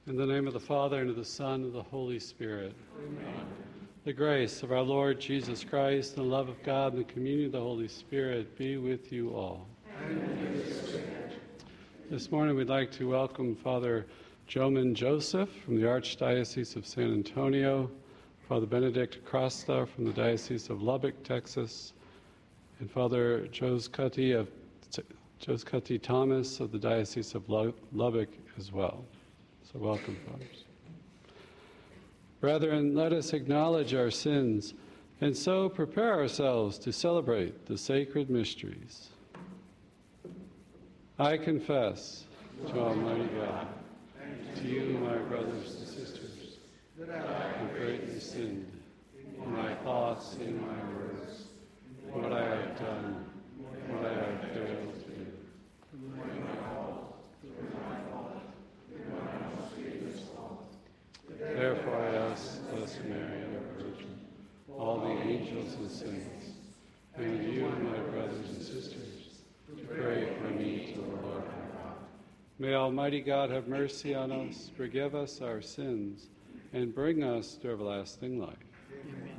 In the name of the Father, and of the Son, and of the Holy Spirit. Amen. The grace of our Lord Jesus Christ, and the love of God, and the communion of the Holy Spirit be with you all. And with your spirit. This morning we'd like to welcome Father Joman Joseph from the Archdiocese of San Antonio, Father Benedict Costa from the Diocese of Lubbock, Texas, and Father Joscutty Thomas of the Diocese of Lubbock as well. So welcome, fathers. Brethren, let us acknowledge our sins and so prepare ourselves to celebrate the sacred mysteries. I confess to Almighty God, to you, my brothers and sisters, that I have greatly sinned in my thoughts and in my words, what I have done, what I have failed to do. Therefore I ask Blessed Mary, our Virgin, all the angels and saints, and you, my brothers and sisters, to pray for me to the Lord our God. May Almighty God have mercy on us, forgive us our sins, and bring us to everlasting life. Amen.